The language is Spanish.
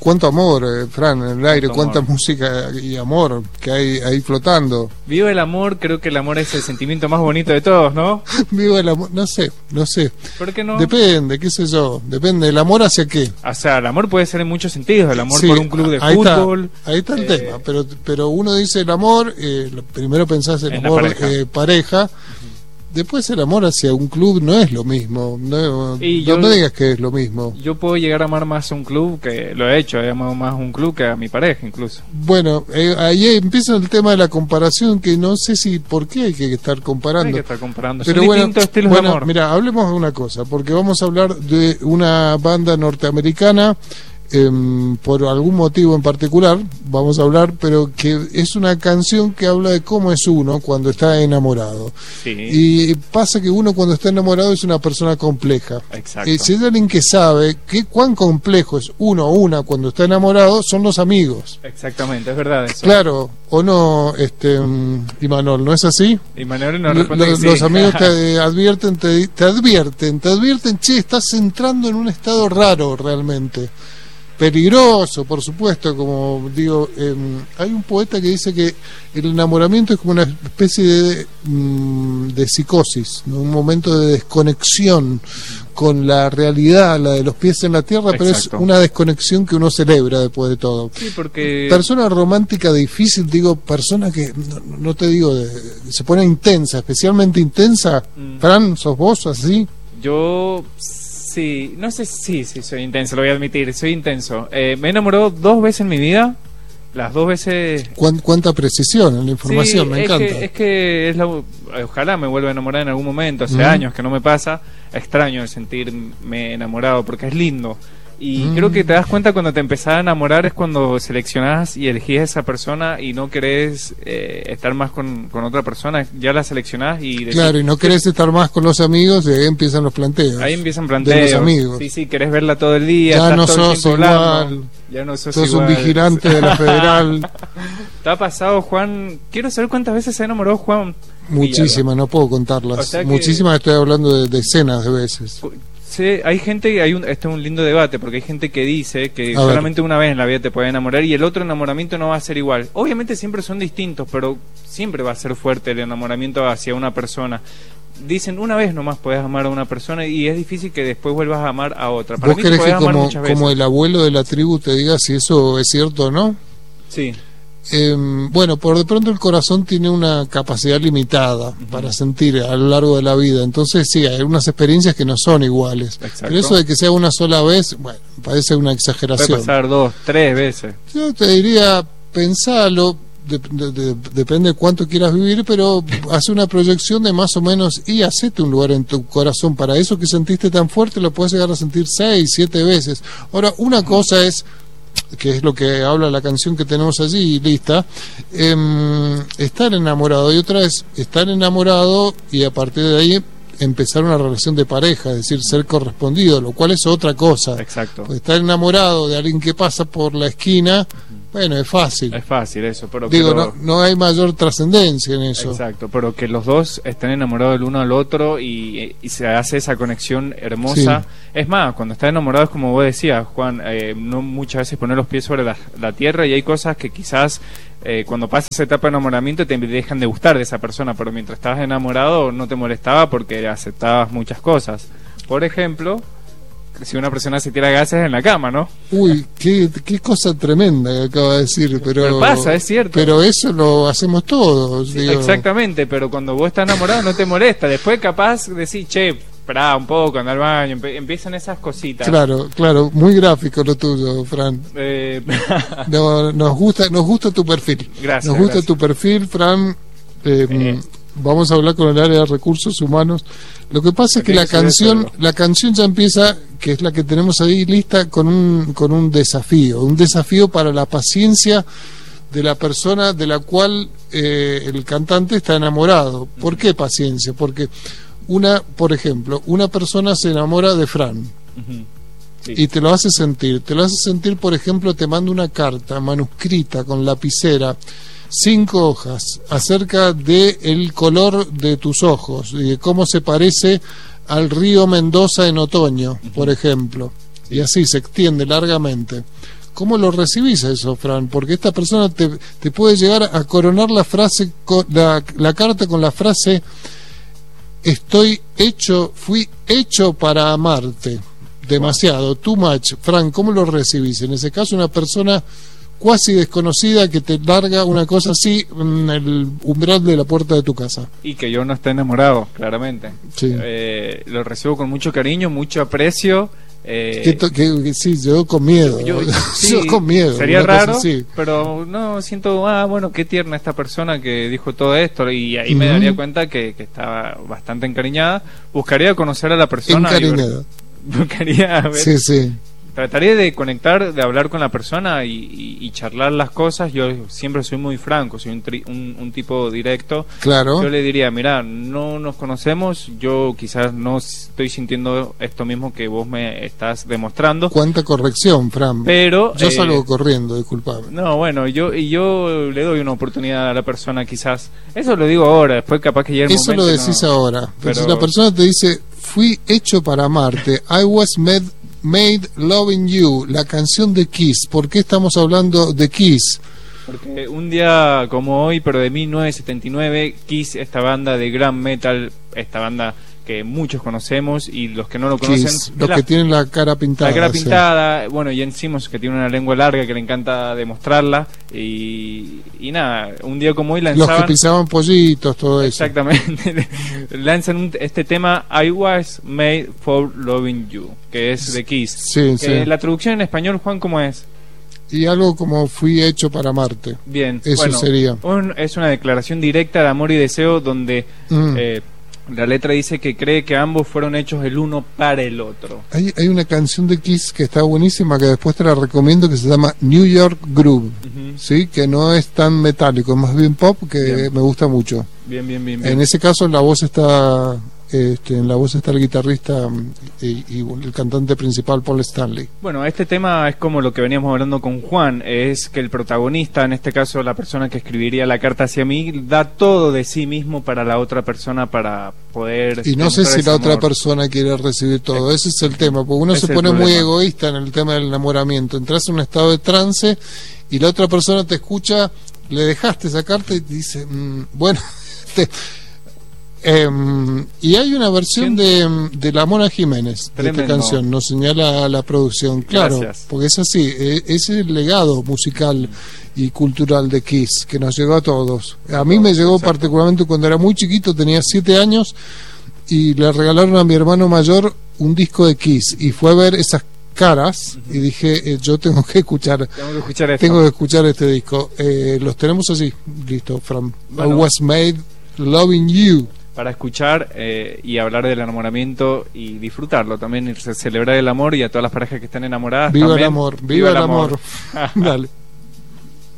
cuánto amor, Fran, en el aire, cuánta amor. música y amor que hay ahí flotando. Viva el amor, creo que el amor es el sentimiento más bonito de todos, ¿no? Viva el amor, no sé. ¿Por qué no? Depende, qué sé yo, depende, ¿el amor hacia qué? O sea, el amor puede ser en muchos sentidos, el amor Sí, por un club de ahí fútbol. Ahí está el tema, pero uno dice el amor, primero pensás en En la amor pareja. pareja. Después el amor hacia un club no es lo mismo, no Y no yo- me digas que es lo mismo. Yo puedo llegar a amar más a un club, que lo he hecho, he amado más a un club que a mi pareja incluso. Bueno, ahí empieza el tema de la comparación, que no sé si por qué hay que estar No hay comparando. que estar comparando, Pero son bueno, distintos estilos de amor. mira, hablemos de una cosa, porque vamos a hablar de una banda norteamericana, por algún motivo en particular, vamos a hablar, pero que es una canción que habla de cómo es uno cuando está enamorado. Sí, Y pasa que uno cuando está enamorado es una persona compleja. exacto. Si hay alguien que sabe cuán complejo es uno o una cuando está enamorado, son los amigos. Exactamente, es verdad eso. Claro, o no, Imanol, ¿no es así? Y Manuel nos responde que sí. Los amigos te advierten, te advierten, che, estás entrando en un estado raro realmente. Peligroso, por supuesto, como digo, hay un poeta que dice que el enamoramiento es como una especie de psicosis, ¿no? Un momento de desconexión con la realidad, la de los pies en la tierra, pero es Exacto. una desconexión que uno celebra después de todo. Sí, porque Persona romántica difícil, digo, persona que, no te digo, se pone intensa, especialmente intensa. Fran, ¿sos vos así? yo sí, no sé, sí, soy intenso, lo voy a admitir, soy intenso. Me he enamorado 2 veces en mi vida, las 2 veces... Cuánta precisión en la información, Sí, me es encanta. es que ojalá me vuelva a enamorar en algún momento, hace años que no me pasa, extraño el sentirme enamorado porque es lindo. Y creo que te das cuenta cuando te empezás a enamorar es cuando seleccionás y elegís a esa persona y no querés estar más con otra persona, ya la seleccionás y decís, Claro, y no querés estar más con los amigos, y ahí empiezan los planteos. ahí empiezan de planteos. los amigos. Sí, querés verla todo el día, Ya estás no todo el sos tiempo hablando, igual, ya no sos sos un igual. vigilante de la Federal. ¿Te ha pasado, Juan? Quiero saber cuántas veces se ha enamorado Juan. Muchísimas, no puedo contarlas. O sea que- Muchísimas, estoy hablando de decenas de veces. Sí, hay gente, este es un lindo debate, porque hay gente que dice que A ver. solamente una vez en la vida te puede enamorar y el otro enamoramiento no va a ser igual. Obviamente siempre son distintos, pero siempre va a ser fuerte el enamoramiento hacia una persona. Dicen una vez nomás puedes amar a una persona y es difícil que después vuelvas a amar a otra. Para ¿Vos mí te querés que podés amar muchas veces. como el abuelo de la tribu te diga si eso es cierto o no? Sí, Bueno, por de pronto el corazón tiene una capacidad limitada para sentir a lo largo de la vida, entonces sí, hay unas experiencias que no son iguales. Exacto. Pero eso de que sea una sola vez, bueno, parece una puede exageración. pasar 2, 3 veces. Yo te diría, pensalo, depende de cuánto quieras vivir, pero hace una proyección de más o menos y hacete un lugar en tu corazón para eso que sentiste tan fuerte, lo puedes llegar a sentir 6, 7 veces. Ahora, una cosa es, que es lo que habla la canción que tenemos allí lista, estar enamorado, y otra es estar enamorado y a partir de ahí empezar una relación de pareja, es decir, ser correspondido, lo cual es otra cosa. Exacto. Pues estar enamorado de alguien que pasa por la esquina, bueno, es fácil. Es fácil eso, pero Digo, que no hay mayor trascendencia en eso. Exacto, pero que los dos estén enamorados el uno al otro y se hace esa conexión hermosa. Es más, cuando estás enamorado es como vos decías, Juan, no muchas veces poner los pies sobre la tierra y hay cosas que quizás cuando pasa esa etapa de enamoramiento te dejan de gustar de esa persona, pero mientras estabas enamorado no te molestaba porque aceptabas muchas cosas. Por ejemplo, si una persona se tira gases en la cama, ¿no? Uy, qué cosa tremenda que acaba de decir, Pero pasa, es cierto. Pero eso lo hacemos todos. Sí, digo. exactamente, pero cuando vos estás enamorado no te molesta. Después capaz decís, che, esperá un poco, anda al baño, empiezan esas cositas. Claro, muy gráfico lo tuyo, Fran. No, nos gusta tu perfil. Gracias. Nos gusta gracias. tu perfil, Fran. Vamos a hablar con el área de recursos humanos. Lo que pasa es que Tiene que ser eso. la canción ya empieza, que es la que tenemos ahí lista, con un desafío para la paciencia de la persona de la cual el cantante está enamorado. ¿Por qué paciencia? Porque por ejemplo, una persona se enamora de Fran. Ujú. Sí. Y te lo hace sentir, por ejemplo, te manda una carta manuscrita con lapicera, 5 hojas, acerca de el color de tus ojos y de cómo se parece al río Mendoza en otoño, por ejemplo, y así se extiende largamente. ¿Cómo lo recibís a eso, Fran? Porque esta persona te puede llegar a coronar la frase, la carta con la frase: fui hecho para amarte. Demasiado, too much. Fran, ¿cómo lo recibís? En ese caso, una persona cuasi desconocida que te larga una cosa así en el umbral de la puerta de tu casa. Y que yo no esté enamorado, claramente. Sí. Lo recibo con mucho cariño, mucho aprecio. Sí, yo con miedo. Sí, yo con miedo. Sería raro, pero no siento, bueno, qué tierna esta persona que dijo todo esto, y ahí me daría cuenta que estaba bastante encariñada. Buscaría conocer a la persona. Encariñada. Buscaría ver, sí. Trataría de conectar, de hablar con la persona y charlar las cosas. Yo siempre soy muy franco, soy un tipo directo. Claro. Yo le diría, mira, no nos conocemos, yo quizás no estoy sintiendo esto mismo que vos me estás demostrando. Cuánta corrección, Fran. Pero yo salgo corriendo, disculpame. No, bueno, yo le doy una oportunidad a la persona, quizás. Eso lo digo ahora, después capaz que ya el momento. Eso lo decís ahora. Pero si la persona te dice, fui hecho para amarte, I was made loving you, la canción de Kiss. ¿Por qué estamos hablando de Kiss? Porque un día como hoy, pero de 1979, Kiss, esta banda de glam metal, esta banda que muchos conocemos, y los que no lo conocen, Kiss, los que tienen la cara pintada. La cara pintada, bueno, Jen Simmons, que tiene una lengua larga que le encanta demostrarla, y nada, un día como hoy lanzaban... Los que pisaban pollitos, todo eso. Exactamente. Lanzan este tema, I Was Made for Loving You, que es de Kiss. Sí. La traducción en español, Juan, ¿cómo es? Y algo como fui hecho para amarte. Bien. Eso sería. Es una declaración directa de amor y deseo donde... la letra dice que cree que ambos fueron hechos el uno para el otro. Hay una canción de Kiss que está buenísima, que después te la recomiendo, que se llama New York Groove, ¿sí? Que no es tan metálico, es más bien pop, que me gusta mucho. Bien. En ese caso la voz está... en la voz está el guitarrista y el cantante principal, Paul Stanley. Bueno, este tema es como lo que veníamos hablando con Juan, es que el protagonista, en este caso la persona que escribiría la carta hacia mí, da todo de sí mismo para la otra persona para poder... Y no sé si la otra persona quiere recibir todo, ese es el tema, porque uno se pone muy egoísta en el tema del enamoramiento. Entras en un estado de trance y la otra persona te escucha, le dejaste esa carta y te dice, bueno... y hay una versión de la Mona Jiménez. Tremendo. De esta canción, nos señala la producción. Claro, gracias. Porque es así, ese es el legado musical y cultural de Kiss que nos llegó a todos. A mí me llegó particularmente cuando era muy chiquito, tenía 7 años, y le regalaron a mi hermano mayor un disco de Kiss, y fue a ver esas caras y dije, yo tengo que escuchar este disco. Los tenemos así, listo, Fran. I Was Made Loving You, para escuchar y hablar del enamoramiento y disfrutarlo también, y celebrar el amor, y a todas las parejas que están enamoradas viva también, el amor, viva el amor. Dale.